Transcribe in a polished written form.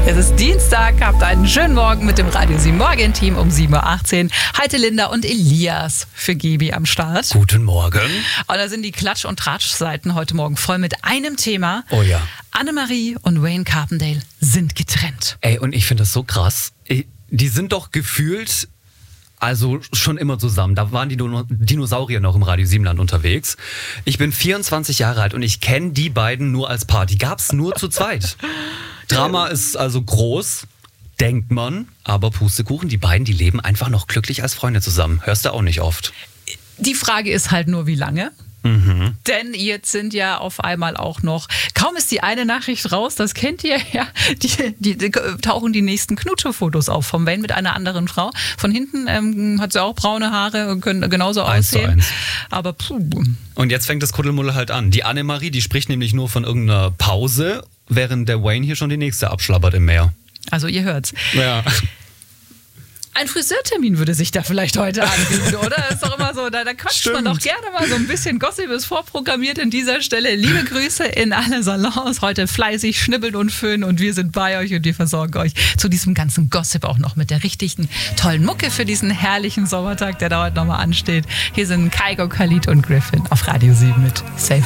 Es ist Dienstag, habt einen schönen Morgen mit dem Radio 7 Morgen-Team um 7.18 Uhr. Heute Linda und Elias für Gibi am Start. Guten Morgen. Und da sind die Klatsch- und Tratsch-Seiten heute Morgen voll mit einem Thema. Oh ja. Annemarie und Wayne Carpendale sind getrennt. Ey, und ich finde das so krass. Die sind doch gefühlt... Also schon immer zusammen. Da waren die Dinosaurier noch im Radio 7 Land unterwegs. Ich bin 24 Jahre alt und ich kenne die beiden nur als Paar. Die gab's nur zu zweit. Drama ist also groß, denkt man. Aber Pustekuchen, die beiden, die leben einfach noch glücklich als Freunde zusammen. Hörst du auch nicht oft. Die Frage ist halt nur, wie lange? Mhm. Denn jetzt sind ja auf einmal auch noch, kaum ist die eine Nachricht raus, das kennt ihr ja, die tauchen die nächsten Knutsche-Fotos auf vom Wayne mit einer anderen Frau. Von hinten hat sie auch braune Haare, können genauso aussehen. 1:1. Aber puh. Und jetzt fängt das Kuddelmuddel halt an. Die Annemarie, die spricht nämlich nur von irgendeiner Pause, während der Wayne hier schon die nächste abschlabbert im Meer. Also ihr hört's. Ja. Ein Friseurtermin würde sich da vielleicht heute anbieten, oder? Ist doch immer so, da quatscht man doch gerne mal so ein bisschen. Gossip ist vorprogrammiert an dieser Stelle. Liebe Grüße in alle Salons. Heute fleißig schnibbeln und föhnen und wir sind bei euch und wir versorgen euch zu diesem ganzen Gossip auch noch mit der richtigen, tollen Mucke für diesen herrlichen Sommertag, der da heute nochmal ansteht. Hier sind Kygo, Khalid und Griffin auf Radio 7 mit Safe.